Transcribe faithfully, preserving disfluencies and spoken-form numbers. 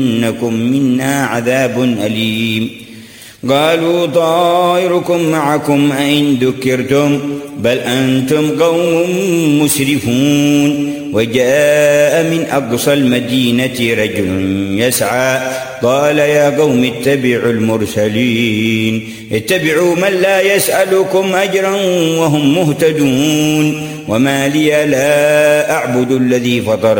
إنكم منا عذاب أليم. قالوا طائركم معكم أئن ذكرتم بل أنتم قوم مسرفون. وجاء من أقصى المدينة رجل يسعى قال يا قوم اتبعوا المرسلين اتبعوا من لا يسألكم أجرا وهم مهتدون. وما لي لا أعبد الذي فطر